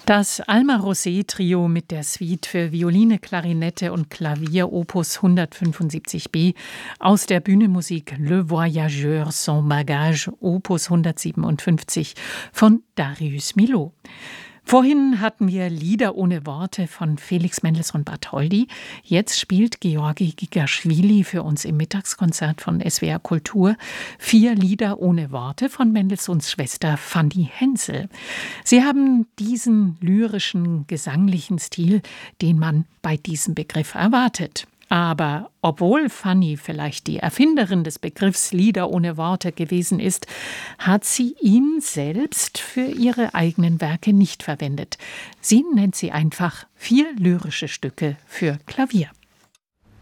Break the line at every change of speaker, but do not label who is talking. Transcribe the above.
Das Alma-Rosé-Trio mit der Suite für Violine, Klarinette und Klavier Opus 175b aus der Bühnenmusik Le Voyageur sans bagage Opus 157 von Darius Milhaud. Vorhin hatten wir Lieder ohne Worte von Felix Mendelssohn Bartholdy. Jetzt spielt Georgi Gigaschwili für uns im Mittagskonzert von SWR Kultur 4 Lieder ohne Worte von Mendelssohns Schwester Fanny Hensel. Sie haben diesen lyrischen, gesanglichen Stil, den man bei diesem Begriff erwartet. Aber obwohl Fanny vielleicht die Erfinderin des Begriffs Lieder ohne Worte gewesen ist, hat sie ihn selbst für ihre eigenen Werke nicht verwendet. Sie nennt sie einfach 4 lyrische Stücke für Klavier.